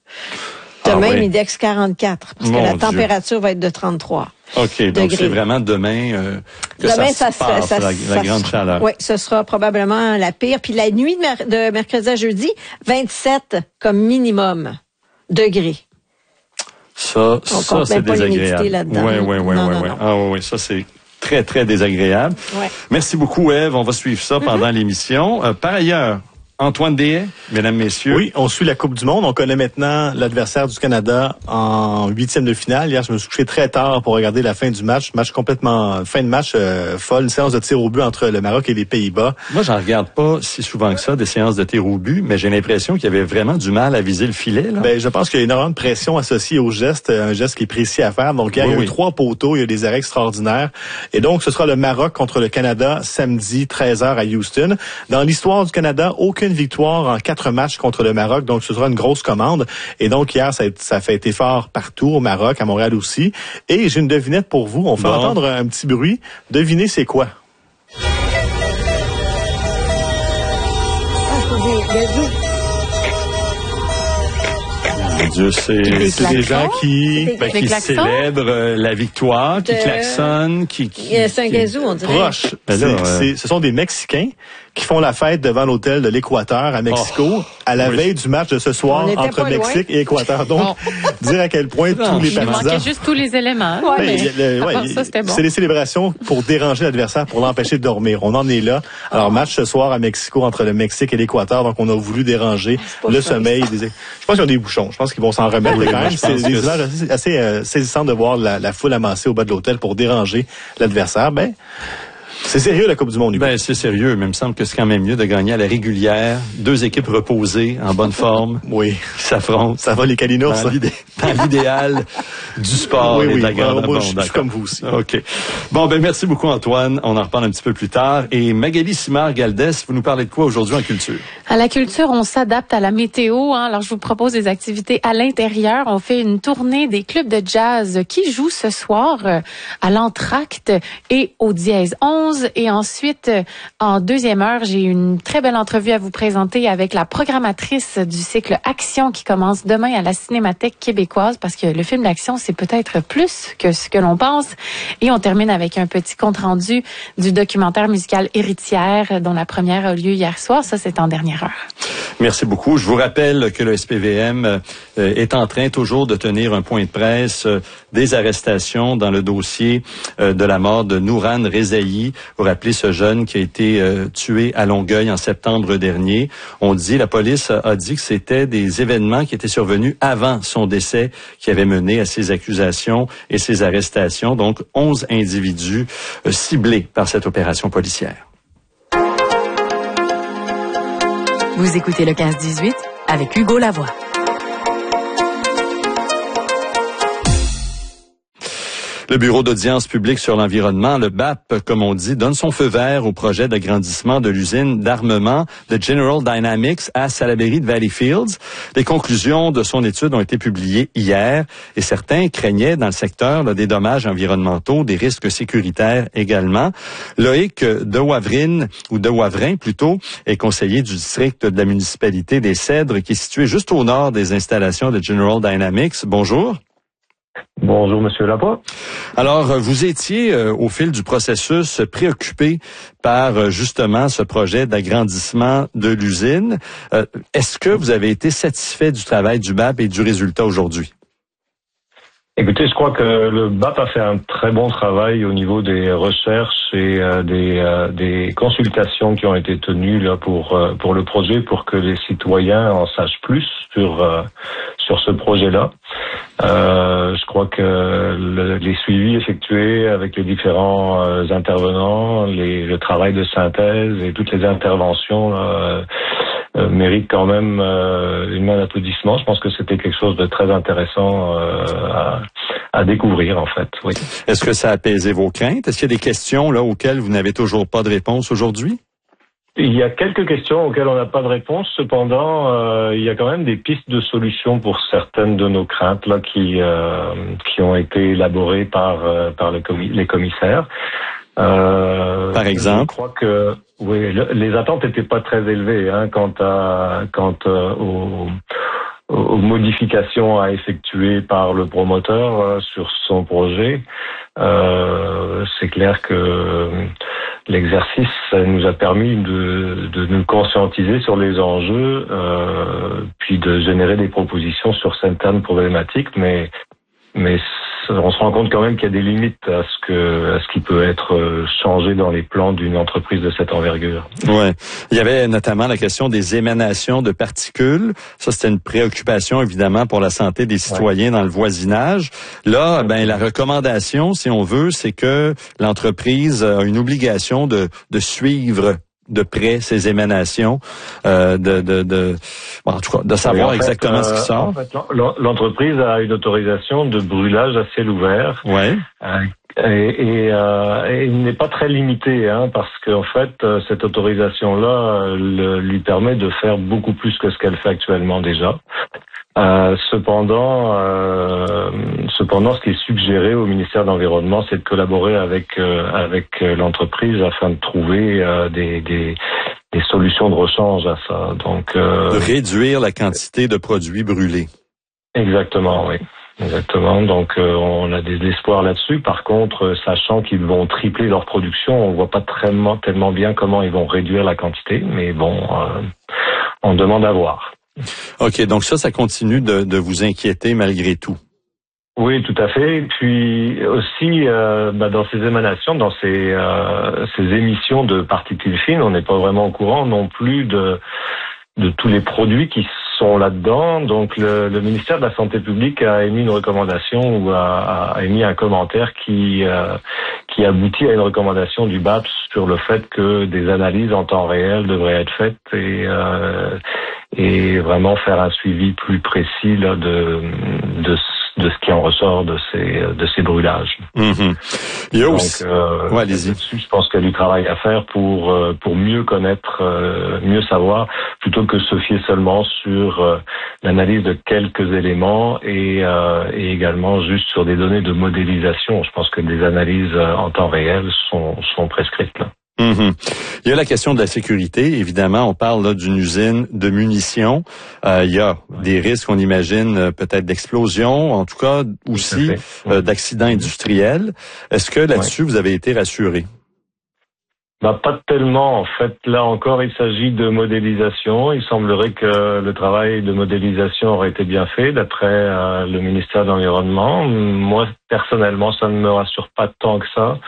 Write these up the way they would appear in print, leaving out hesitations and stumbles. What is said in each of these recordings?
Demain, Midex 44, parce que la température va être de 33. OK, donc c'est vraiment demain que demain, ça se passe, la grande chaleur. Oui, ce sera probablement la pire. Puis la nuit de mercredi à jeudi, 27 comme minimum degrés. Ça c'est désagréable. Oui. Ah oui, ça c'est très, très désagréable. Ouais. Merci beaucoup, Ève. On va suivre ça pendant l'émission. Par ailleurs, Antoine Déhay, mesdames, messieurs. Oui, on suit la Coupe du Monde. On connaît maintenant l'adversaire du Canada en 8e de finale. Hier, je me suis couché très tard pour regarder la fin du match. Fin de match folle. Une séance de tir au but entre le Maroc et les Pays-Bas. Moi, j'en regarde pas si souvent que ça, des séances de tir au but, mais j'ai l'impression qu'il y avait vraiment du mal à viser le filet, là. Ben, je pense qu'il y a énormément de pression associée au geste, un geste qui est précis à faire. Donc, hier, il y a eu 3 poteaux, il y a des arrêts extraordinaires. Et donc, ce sera le Maroc contre le Canada samedi 13h à Houston. Dans l'histoire du Canada, aucune victoire en 4 matchs contre le Maroc, donc ce sera une grosse commande. Et donc hier, ça fait été fort partout au Maroc, à Montréal aussi. Et j'ai une devinette pour vous. On fait entendre un petit bruit. Devinez c'est quoi? Mon Dieu, c'est des gens qui célèbrent la victoire, qui klaxonnent, c'est un gazou, on dirait. Proche. Ce sont des Mexicains qui font la fête devant l'hôtel de l'Équateur à Mexico à la veille du match de ce soir entre Mexique et Équateur. Donc, dire à quel point tous les partisans... Il manquait juste tous les éléments. C'est les célébrations pour déranger l'adversaire, pour l'empêcher de dormir. On en est là. Alors, match ce soir à Mexico entre le Mexique et l'Équateur. Donc, on a voulu déranger le sommeil. Je pense qu'ils ont des bouchons. Je pense qu'ils vont s'en remettre quand même. C'est des images assez saisissantes de voir la foule amassée au bas de l'hôtel pour déranger l'adversaire. C'est sérieux, la Coupe du Monde, Hugo. C'est sérieux, mais il me semble que c'est quand même mieux de gagner à la régulière. 2 équipes reposées, en bonne forme. Oui. Qui s'affrontent. Ça va, les Calinours, dans l'idéal du sport et de la grande abondance. Je suis comme vous aussi. OK. Merci beaucoup, Antoine. On en reparle un petit peu plus tard. Et Magali Simard-Galdès, vous nous parlez de quoi aujourd'hui en culture? À la culture, on s'adapte à la météo. Alors, je vous propose des activités à l'intérieur. On fait une tournée des clubs de jazz qui jouent ce soir à l'Entracte et au Dièse 11. Et ensuite, en deuxième heure, j'ai une très belle entrevue à vous présenter avec la programmatrice du cycle Action qui commence demain à la Cinémathèque québécoise parce que le film d'action, c'est peut-être plus que ce que l'on pense. Et on termine avec un petit compte-rendu du documentaire musical Héritière dont la première a lieu hier soir. Ça, c'est en dernière heure. Merci beaucoup. Je vous rappelle que le SPVM est en train toujours de tenir un point de presse des arrestations dans le dossier de la mort de Nouran Rezaï. Vous rappelez ce jeune qui a été tué à Longueuil en septembre dernier. La police a dit que c'était des événements qui étaient survenus avant son décès qui avaient mené à ces accusations et ces arrestations. Donc, 11 individus ciblés par cette opération policière. Vous écoutez le 15-18 avec Hugo Lavoie. Le Bureau d'audience publique sur l'environnement, le BAP, comme on dit, donne son feu vert au projet d'agrandissement de l'usine d'armement de General Dynamics à Salaberry de Valleyfields. Les conclusions de son étude ont été publiées hier et certains craignaient dans le secteur des dommages environnementaux, des risques sécuritaires également. Loïc Dewavrin est conseiller du district de la municipalité des Cèdres qui est situé juste au nord des installations de General Dynamics. Bonjour. Bonjour, Monsieur Lavoie. Alors, vous étiez, au fil du processus, préoccupé par, justement, ce projet d'agrandissement de l'usine. Est-ce que vous avez été satisfait du travail du BAP et du résultat aujourd'hui? Écoutez, je crois que le BAP a fait un très bon travail au niveau des recherches et des consultations qui ont été tenues là pour le projet, pour que les citoyens en sachent plus sur ce projet-là. Je crois que les suivis effectués avec les différents intervenants, le travail de synthèse et toutes les interventions méritent quand même une main d'applaudissement. Je pense que c'était quelque chose de très intéressant à découvrir, en fait. Oui. Est-ce que ça a apaisé vos craintes? Est-ce qu'il y a des questions là auxquelles vous n'avez toujours pas de réponse aujourd'hui? Il y a quelques questions auxquelles on n'a pas de réponse. Cependant, il y a quand même des pistes de solutions pour certaines de nos craintes là qui ont été élaborées par les commissaires. Par exemple, je crois que les attentes n'étaient pas très élevées quant aux modifications à effectuer par le promoteur sur son projet. C'est clair que l'exercice nous a permis de nous conscientiser sur les enjeux, puis de générer des propositions sur certaines problématiques, mais on se rend compte quand même qu'il y a des limites à ce qui peut être changé dans les plans d'une entreprise de cette envergure. Ouais. Il y avait notamment la question des émanations de particules. Ça, c'était une préoccupation, évidemment, pour la santé des citoyens dans le voisinage. Là, la recommandation, si on veut, c'est que l'entreprise a une obligation de suivre de près ces émanations, en tout cas, de savoir exactement ce qui sort. En fait, l'entreprise a une autorisation de brûlage à ciel ouvert. Ouais. Et il n'est pas très limité, parce qu'en fait, cette autorisation-là lui permet de faire beaucoup plus que ce qu'elle fait actuellement déjà. Cependant, ce qui est suggéré au ministère de l'Environnement, c'est de collaborer avec l'entreprise afin de trouver des solutions de rechange à ça. Donc, de réduire la quantité de produits brûlés. Exactement, oui. Exactement. Donc, on a des espoirs là-dessus. Par contre, sachant qu'ils vont tripler leur production, on voit pas tellement bien comment ils vont réduire la quantité. Mais bon, on demande à voir. OK, donc ça continue de vous inquiéter malgré tout. Oui, tout à fait. Et puis aussi, dans ces émanations, dans ces émissions de particules fines, on n'est pas vraiment au courant non plus de tous les produits qui sont là-dedans. Donc le ministère de la Santé publique a émis une recommandation ou a émis un commentaire qui aboutit à une recommandation du BAPS sur le fait que des analyses en temps réel devraient être faites et vraiment faire un suivi plus précis là de ce qui en ressort de ces brûlages. Mm-hmm. Il y a aussi. Allez-y. Je pense qu'il y a du travail à faire pour mieux connaître, mieux savoir, plutôt que se fier seulement sur l'analyse de quelques éléments et également juste sur des données de modélisation. Je pense que des analyses en temps réel sont prescrites là. Mm-hmm. Il y a la question de la sécurité. Évidemment, on parle là d'une usine de munitions. Il y a des risques, on imagine, peut-être d'explosion, en tout cas aussi d'accidents industriels. Est-ce que là-dessus, vous avez été rassuré? Pas tellement. En fait, là encore, il s'agit de modélisation. Il semblerait que le travail de modélisation aurait été bien fait d'après le ministère de l'Environnement. Moi, personnellement, ça ne me rassure pas tant que ça.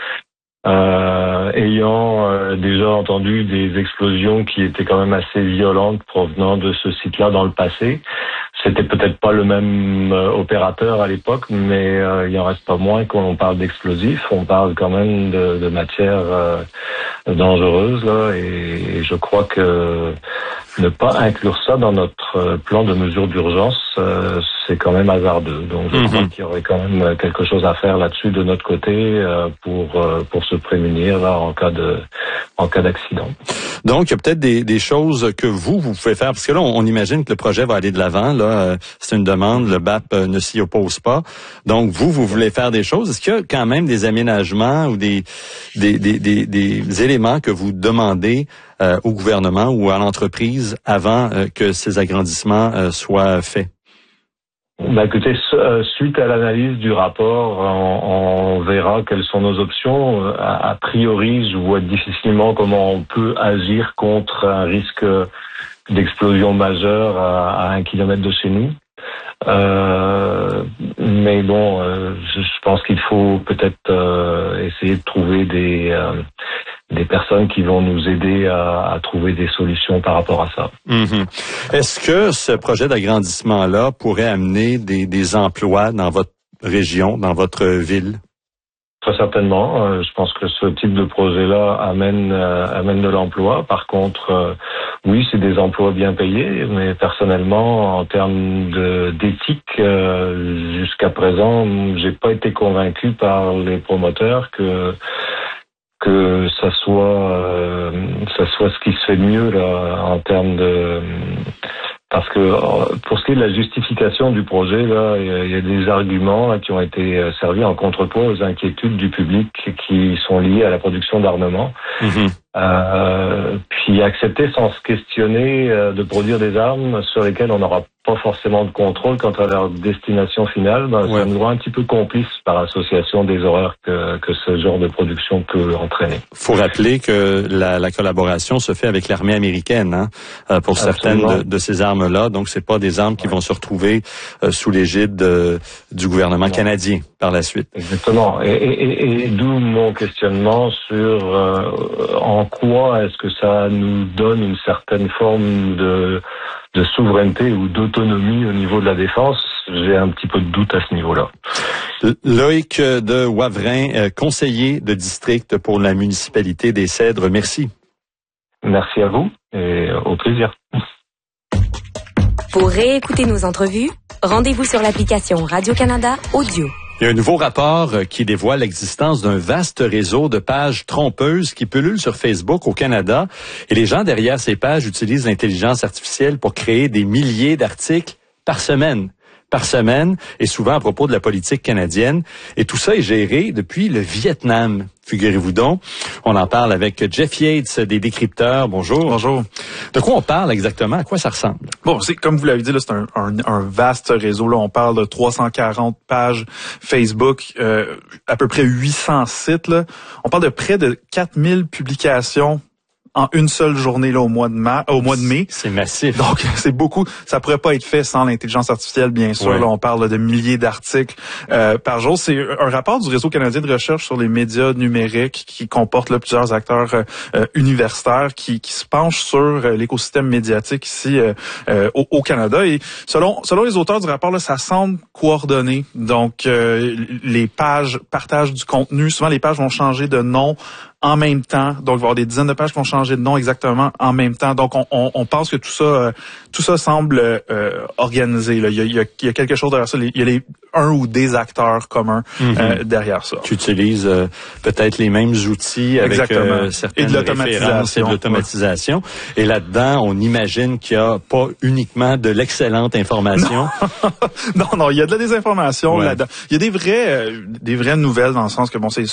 Ayant déjà entendu des explosions qui étaient quand même assez violentes provenant de ce site-là dans le passé. C'était peut-être pas le même opérateur à l'époque, mais il en reste pas moins qu'on parle d'explosifs. On parle quand même de matières dangereuses là, et je crois que ne pas inclure ça dans notre plan de mesure d'urgence, c'est quand même hasardeux. Donc je crois qu'il y aurait quand même quelque chose à faire là-dessus de notre côté pour se prémunir là en cas d'accident. Donc il y a peut-être des choses que vous pouvez faire, parce que là on imagine que le projet va aller de l'avant. Là, c'est une demande, le BAP ne s'y oppose pas. Donc vous voulez faire des choses. Est-ce qu'il y a quand même des aménagements ou des éléments que vous demandez au gouvernement ou à l'entreprise avant que ces agrandissements soient faits? Écoutez, suite à l'analyse du rapport, on verra quelles sont nos options. A priori, je vois difficilement comment on peut agir contre un risque d'explosion majeure à 1 kilomètre de chez nous. Mais bon, je pense qu'il faut peut-être essayer de trouver des personnes qui vont nous aider à trouver des solutions par rapport à ça. Mm-hmm. Est-ce que ce projet d'agrandissement-là pourrait amener des emplois dans votre région, dans votre ville? Très certainement. Je pense que ce type de projet-là amène de l'emploi. Par contre, oui, c'est des emplois bien payés, mais personnellement, en termes d'éthique, jusqu'à présent, j'ai pas été convaincu par les promoteurs que ça soit ce qui se fait de mieux là en termes de. Parce que pour ce qui est de la justification du projet, là, il y a des arguments là, qui ont été servis en contrepoids aux inquiétudes du public qui sont liées à la production d'armement. Mm-hmm. Puis accepter sans se questionner de produire des armes sur lesquelles on n'aura pas forcément de contrôle quant à leur destination finale, ça nous rend un petit peu complices par association des horreurs que ce genre de production peut entraîner. Faut rappeler que la collaboration se fait avec l'armée américaine, pour certaines de ces armes-là. Donc, c'est pas des armes qui vont se retrouver sous l'égide du gouvernement canadien par la suite. Exactement. Et d'où mon questionnement sur en quoi est-ce que ça nous donne une certaine forme de souveraineté ou d'autonomie au niveau de la défense. J'ai un petit peu de doute à ce niveau-là. Loïc de Wavrin, conseiller de district pour la municipalité des Cèdres, merci. Merci à vous et au plaisir. Pour réécouter nos entrevues, rendez-vous sur l'application Radio-Canada Audio. Il y a un nouveau rapport qui dévoile l'existence d'un vaste réseau de pages trompeuses qui pullulent sur Facebook au Canada. Et les gens derrière ces pages utilisent l'intelligence artificielle pour créer des milliers d'articles par semaine, et souvent à propos de la politique canadienne. Et tout ça est géré depuis le Vietnam, figurez-vous donc. On en parle avec Jeff Yates des Décrypteurs. Bonjour. Bonjour. De quoi on parle exactement? À quoi ça ressemble? Bon, c'est comme vous l'avez dit, là, c'est un vaste réseau. Là, on parle de 340 pages Facebook, à peu près 800 sites. Là. On parle de près de 4000 publications en une seule journée là au mois de mai. C'est massif. Donc c'est beaucoup. Ça pourrait pas être fait sans l'intelligence artificielle, bien sûr. Ouais. Là, on parle de milliers d'articles par jour. C'est un rapport du Réseau canadien de recherche sur les médias numériques qui comporte là, plusieurs acteurs universitaires qui se penchent sur l'écosystème médiatique ici au Canada. Et selon les auteurs du rapport, là, ça semble coordonné. Donc les pages partagent du contenu. Souvent les pages vont changer de nom en même temps. Donc, il va y avoir des dizaines de pages qui vont changer de nom exactement en même temps. Donc, on pense que tout ça semble organisé. Là. Il y a quelque chose derrière ça. Il y a un ou des acteurs communs derrière ça. Tu utilises peut-être les mêmes outils avec certaines références et de l'automatisation. Ouais. Et là-dedans, on imagine qu'il n'y a pas uniquement de l'excellente information. Non, il y a de la désinformation là-dedans. Il y a des vraies nouvelles dans le sens que bon, c'est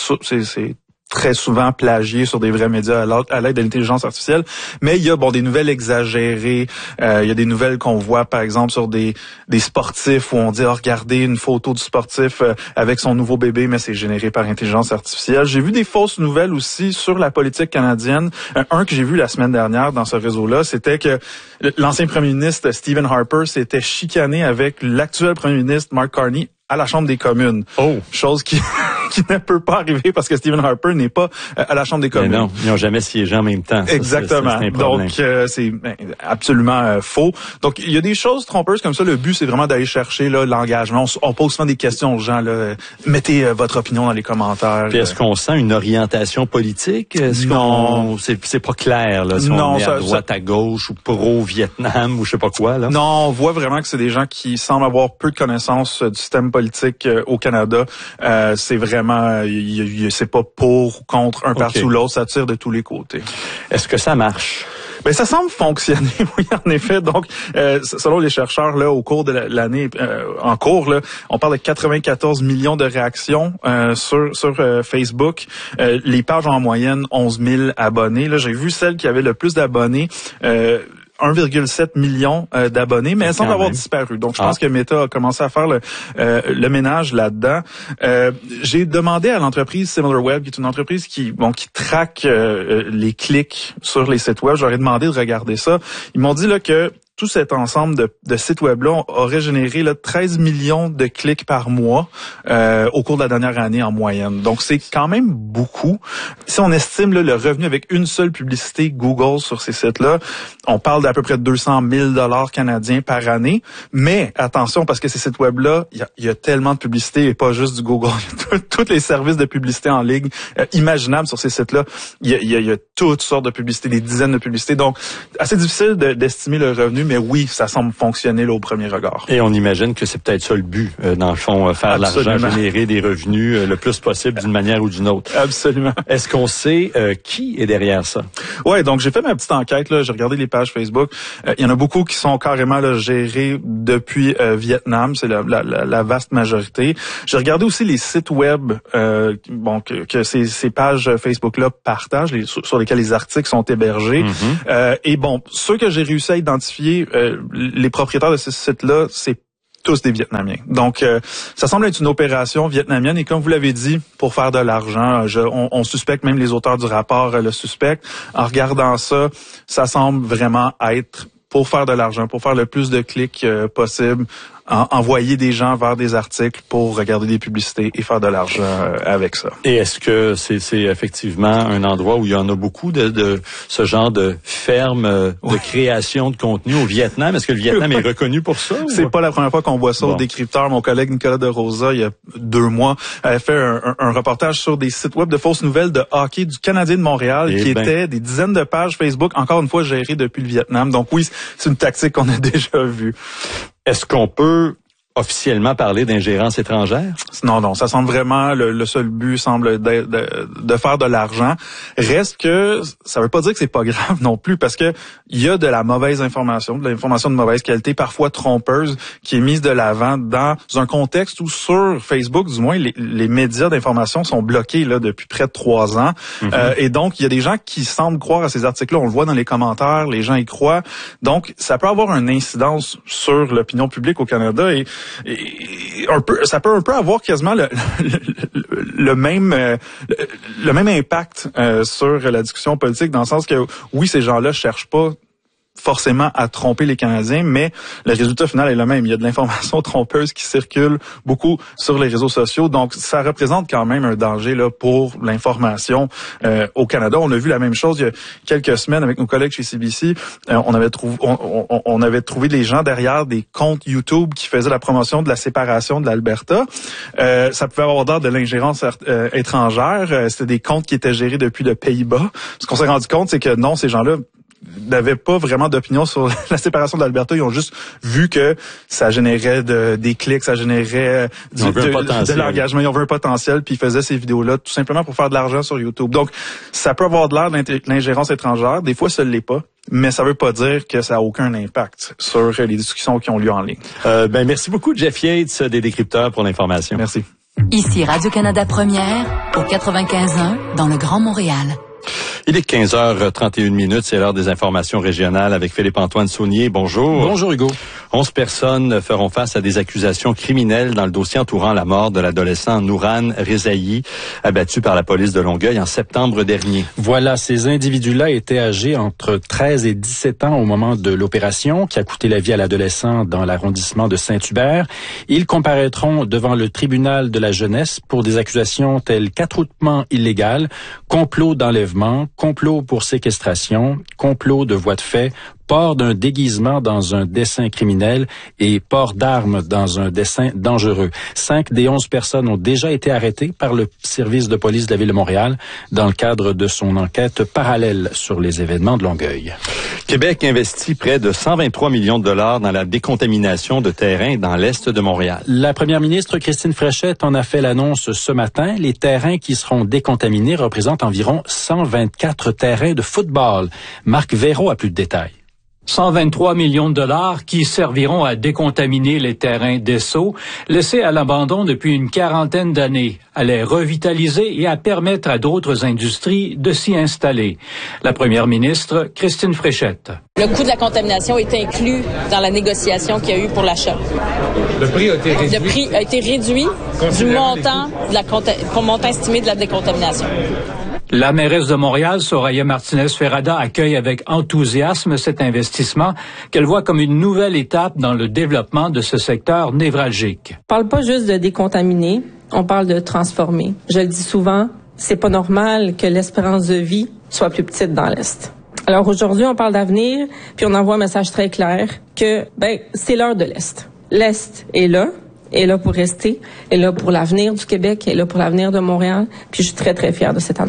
très souvent plagié sur des vrais médias à l'aide de l'intelligence artificielle, mais il y a des nouvelles exagérées, il y a des nouvelles qu'on voit par exemple sur des sportifs où on dit regardez une photo du sportif avec son nouveau bébé, mais c'est généré par intelligence artificielle. J'ai vu des fausses nouvelles aussi sur la politique canadienne. Un que j'ai vu la semaine dernière dans ce réseau-là, c'était que l'ancien premier ministre Stephen Harper s'était chicané avec l'actuel premier ministre Mark Carney à la Chambre des communes. Chose qui ne peut pas arriver parce que Stephen Harper n'est pas à la Chambre des communes. Mais non, ils n'ont jamais siégé en même temps. Exactement. Donc, c'est absolument faux. Donc, il y a des choses trompeuses comme ça. Le but, c'est vraiment d'aller chercher là, l'engagement. On pose souvent des questions aux gens. Là, mettez votre opinion dans les commentaires. Puis est-ce qu'on sent une orientation politique? Non. C'est pas clair. Là, si on est à droite, à gauche, ou pro-Vietnam, ou je sais pas quoi. Là. Non, on voit vraiment que c'est des gens qui semblent avoir peu de connaissances du système politique au Canada. C'est vraiment c'est pas pour ou contre un parti ou l'autre, ça tire de tous les côtés. Est-ce que ça marche? Ben ça semble fonctionner, oui, en effet. Donc, selon les chercheurs, là, au cours de l'année en cours, là, on parle de 94 millions de réactions sur Facebook. Les pages ont en moyenne 11 000 abonnés. Là, j'ai vu celle qui avait le plus d'abonnés. 1,7 million d'abonnés, mais elles semblent avoir disparu. Donc, je pense que Meta a commencé à faire le ménage là-dedans. J'ai demandé à l'entreprise SimilarWeb, qui est une entreprise qui traque les clics sur les sites web. J'aurais demandé de regarder ça. Ils m'ont dit là que tout cet ensemble de sites web-là aurait généré 13 millions de clics par mois au cours de la dernière année en moyenne. Donc, c'est quand même beaucoup. Si on estime le revenu avec une seule publicité Google sur ces sites-là, on parle d'à peu près 200 000 $ canadiens par année. Mais attention, parce que ces sites web-là, il y a tellement de publicité et pas juste du Google. Tous les services de publicité en ligne imaginables sur ces sites-là, il y a toutes sortes de publicités, des dizaines de publicités. Donc, assez difficile d'estimer le revenu. mais oui, ça semble fonctionner là, au premier regard. Et on imagine que c'est peut-être ça le but, dans le fond, faire de l'argent, générer des revenus le plus possible d'une manière ou d'une autre. Absolument. Est-ce qu'on sait qui est derrière ça? Ouais, donc j'ai fait ma petite enquête, là, j'ai regardé les pages Facebook. Il y en a beaucoup qui sont carrément là, gérés depuis Vietnam, c'est la vaste majorité. J'ai regardé aussi les sites web que ces pages Facebook-là partagent, sur lesquels les articles sont hébergés. Et bon, ceux que j'ai réussi à identifier, les propriétaires de ces sites-là, c'est tous des Vietnamiens. Donc, ça semble être une opération vietnamienne et comme vous l'avez dit, pour faire de l'argent, on suspecte, même les auteurs du rapport le suspectent. En regardant ça, ça semble vraiment être pour faire de l'argent, pour faire le plus de clics possible, envoyer des gens vers des articles pour regarder des publicités et faire de l'argent avec ça. Et est-ce que c'est effectivement un endroit où il y en a beaucoup de ce genre de ferme de création de contenu au Vietnam? Est-ce que le Vietnam est reconnu pour ça? C'est pas la première fois qu'on voit ça au décrypteur. Mon collègue Nicolas de Rosa, il y a 2 mois, avait fait un reportage sur des sites web de fausses nouvelles de hockey du Canadien de Montréal qui étaient des dizaines de pages Facebook, encore une fois gérées depuis le Vietnam. Donc oui, c'est une tactique qu'on a déjà vue. Est-ce qu'on peut officiellement parler d'ingérence étrangère? Non, ça semble vraiment le seul but semble de faire de l'argent. Reste que ça veut pas dire que c'est pas grave non plus parce que il y a de la mauvaise information, de l'information de mauvaise qualité, parfois trompeuse, qui est mise de l'avant dans un contexte où sur Facebook, du moins, les médias d'information sont bloqués là depuis près de 3 ans. Et donc, il y a des gens qui semblent croire à ces articles-là. On le voit dans les commentaires, les gens y croient. Donc, ça peut avoir une incidence sur l'opinion publique au Canada et ça peut un peu avoir quasiment le même impact sur la discussion politique dans le sens que oui, ces gens-là cherchent pas forcément à tromper les Canadiens, mais le résultat final est le même. Il y a de l'information trompeuse qui circule beaucoup sur les réseaux sociaux, donc ça représente quand même un danger là pour l'information au Canada. On a vu la même chose il y a quelques semaines avec nos collègues chez CBC. On avait trouvé les gens derrière des comptes YouTube qui faisaient la promotion de la séparation de l'Alberta. Ça pouvait avoir l'air de l'ingérence étrangère. C'était des comptes qui étaient gérés depuis les Pays-Bas. Ce qu'on s'est rendu compte, c'est que non, ces gens-là n'avaient pas vraiment d'opinion sur la séparation de l'Alberta. Ils ont juste vu que ça générait des clics, ça générait de l'engagement. Ils ont vu un potentiel, puis ils faisaient ces vidéos-là tout simplement pour faire de l'argent sur YouTube. Donc, ça peut avoir de l'air de l'ingérence étrangère. Des fois, ça ne l'est pas. Mais ça veut pas dire que ça a aucun impact sur les discussions qui ont lieu en ligne. Merci beaucoup, Jeff Yates, des Décrypteurs, pour l'information. Merci. Ici Radio-Canada Première, au 95.1, dans le Grand Montréal. Il est 15h31, c'est l'heure des informations régionales avec Philippe-Antoine Saunier. Bonjour. Bonjour Hugo. 11 personnes feront face à des accusations criminelles dans le dossier entourant la mort de l'adolescent Nouran Rezaï, abattu par la police de Longueuil en septembre dernier. Voilà, ces individus-là étaient âgés entre 13 et 17 ans au moment de l'opération qui a coûté la vie à l'adolescent dans l'arrondissement de Saint-Hubert. Ils comparaîtront devant le tribunal de la jeunesse pour des accusations telles qu'attroupement illégal, complot d'enlèvement, complot pour séquestration, complot de voie de fait, port d'un déguisement dans un dessein criminel et port d'armes dans un dessein dangereux. 5 des 11 personnes ont déjà été arrêtées par le service de police de la Ville de Montréal dans le cadre de son enquête parallèle sur les événements de Longueuil. Québec investit près de 123 millions de dollars dans la décontamination de terrains dans l'est de Montréal. La première ministre Christine Fréchette en a fait l'annonce ce matin. Les terrains qui seront décontaminés représentent environ 124 terrains de football. Marc Véraud a plus de détails. 123 millions de dollars qui serviront à décontaminer les terrains d'Esso, laissés à l'abandon depuis une quarantaine d'années, à les revitaliser et à permettre à d'autres industries de s'y installer. La première ministre, Christine Fréchette. Le coût de la contamination est inclus dans la négociation qu'il y a eu pour l'achat. Le prix a été réduit? Le prix a été réduit du montant estimé de la décontamination. La mairesse de Montréal, Soraya Martinez-Ferrada, accueille avec enthousiasme cet investissement qu'elle voit comme une nouvelle étape dans le développement de ce secteur névralgique. On parle pas juste de décontaminer, on parle de transformer. Je le dis souvent, c'est pas normal que l'espérance de vie soit plus petite dans l'Est. Alors aujourd'hui, on parle d'avenir, puis on envoie un message très clair que c'est l'heure de l'Est. L'Est est là pour rester, est là pour l'avenir du Québec, est là pour l'avenir de Montréal. Puis je suis très, très fière de cette annonce.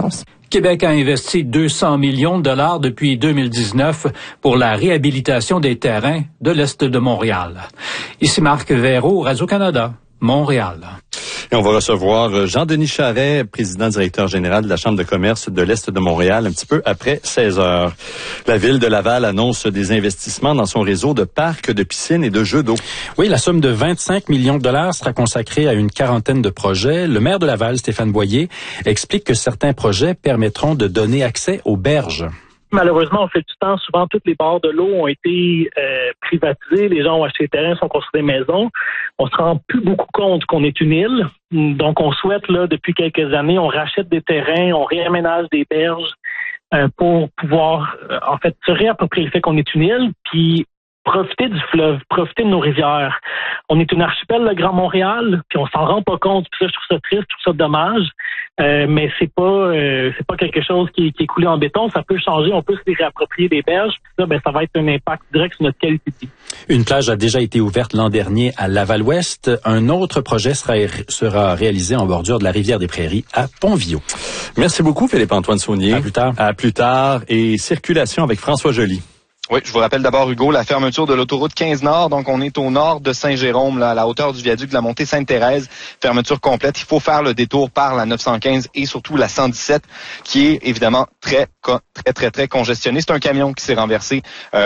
Québec a investi 200 millions de dollars depuis 2019 pour la réhabilitation des terrains de l'Est de Montréal. Ici Marc Veyraud, Radio-Canada, Montréal. Et on va recevoir Jean-Denis Charret, président-directeur général de la Chambre de commerce de l'Est de Montréal, un petit peu après 16 heures. La ville de Laval annonce des investissements dans son réseau de parcs, de piscines et de jeux d'eau. Oui, la somme de 25 millions de dollars sera consacrée à une quarantaine de projets. Le maire de Laval, Stéphane Boyer, explique que certains projets permettront de donner accès aux berges. Malheureusement, on fait du temps. Souvent, toutes les bords de l'eau ont été privatisés. Les gens ont acheté des terrains, sont construits des maisons. On se rend plus beaucoup compte qu'on est une île. Donc, on souhaite, là, depuis quelques années, on rachète des terrains, on réaménage des berges pour pouvoir, en fait, se réapproprier le fait qu'on est une île, puis profiter du fleuve, profiter de nos rivières. On est une archipel, le Grand Montréal, puis on s'en rend pas compte. Puis ça, je trouve ça triste, je trouve ça dommage. Mais c'est pas quelque chose qui est coulé en béton. Ça peut changer, on peut se réapproprier des berges. Puis ça, ça va être un impact direct sur notre qualité de vie. Une plage a déjà été ouverte l'an dernier à Laval-Ouest. Un autre projet sera réalisé en bordure de la rivière des Prairies à Pont-Viau. Merci beaucoup, Philippe-Antoine Saunier. À plus tard. À plus tard. Et circulation avec François Joly. Oui, je vous rappelle d'abord, Hugo, la fermeture de l'autoroute 15 Nord. Donc, on est au nord de Saint-Jérôme, là, à la hauteur du viaduc de la montée Sainte-Thérèse. Fermeture complète. Il faut faire le détour par la 915 et surtout la 117, qui est évidemment très congestionné. C'est un camion qui s'est renversé.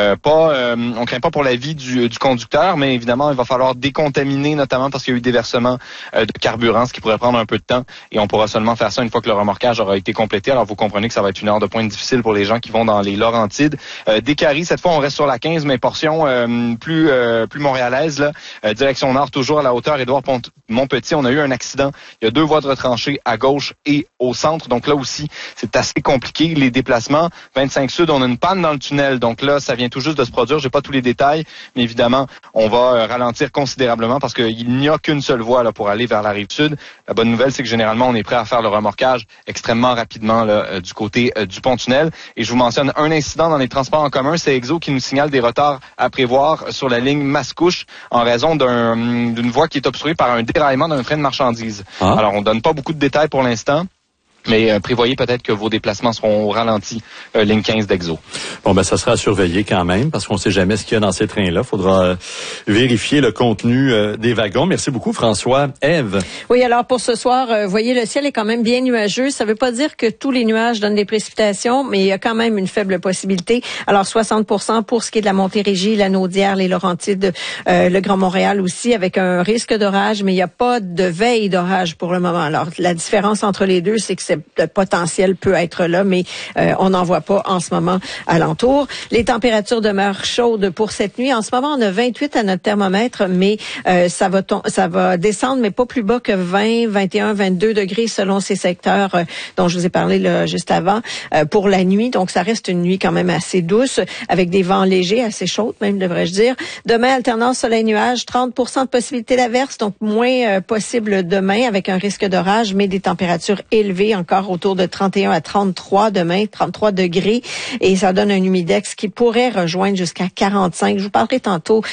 On craint pas pour la vie du conducteur, mais évidemment, il va falloir décontaminer, notamment parce qu'il y a eu déversement de carburant, ce qui pourrait prendre un peu de temps. Et on pourra seulement faire ça une fois que le remorquage aura été complété. Alors, vous comprenez que ça va être une heure de pointe difficile pour les gens qui vont dans les Laurentides. Des Caries, cette fois, on reste sur la 15, mais portion plus montréalaise, là, direction nord, toujours à la hauteur Édouard-Montpetit. On a eu un accident. Il y a 2 voies de retranchée à gauche et au centre. Donc là aussi, c'est assez compliqué, les déplacements. 25 Sud, on a une panne dans le tunnel. Donc là, ça vient tout juste de se produire. J'ai pas tous les détails, mais évidemment, on va ralentir considérablement parce qu'il n'y a qu'une seule voie là pour aller vers la rive sud. La bonne nouvelle, c'est que généralement, on est prêt à faire le remorquage extrêmement rapidement là, du côté du pont-tunnel. Et je vous mentionne un incident dans les transports en commun. C'est Exo qui nous signale des retards à prévoir sur la ligne Mascouche en raison d'une voie qui est obstruée par un déraillement d'un train de marchandises. Ah. Alors, on donne pas beaucoup de détails pour l'instant. Mais prévoyez peut-être que vos déplacements seront ralentis, ligne 15 d'Exo. Bon, ça sera à surveiller quand même, parce qu'on ne sait jamais ce qu'il y a dans ces trains-là. Il faudra vérifier le contenu des wagons. Merci beaucoup, François. Ève. Oui, alors pour ce soir, voyez, le ciel est quand même bien nuageux. Ça ne veut pas dire que tous les nuages donnent des précipitations, mais il y a quand même une faible possibilité. Alors 60% pour ce qui est de la Montérégie, la Naudière, les Laurentides, le Grand Montréal aussi, avec un risque d'orage, mais il n'y a pas de veille d'orage pour le moment. Alors la différence entre les deux, c'est que le potentiel peut être là, mais on n'en voit pas en ce moment alentour. Les températures demeurent chaudes pour cette nuit. En ce moment, on a 28 à notre thermomètre, mais ça va descendre, mais pas plus bas que 20, 21, 22 degrés selon ces secteurs dont je vous ai parlé là, juste avant pour la nuit. Donc, ça reste une nuit quand même assez douce, avec des vents légers, assez chauds même, devrais-je dire. Demain, alternance soleil-nuage, 30% de possibilité d'averse, donc moins possible demain, avec un risque d'orage, mais des températures élevées, encore autour de 31 à 33 demain, 33 degrés, et ça donne un humidex qui pourrait rejoindre jusqu'à 45. Je vous parlerai tantôt,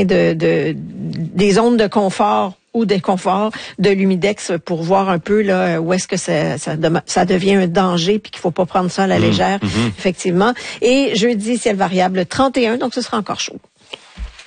des zones de confort ou d'inconfort de l'humidex pour voir un peu là où est-ce que ça devient un danger puis qu'il faut pas prendre ça à la légère, effectivement. Et jeudi, ciel variable 31, donc ce sera encore chaud.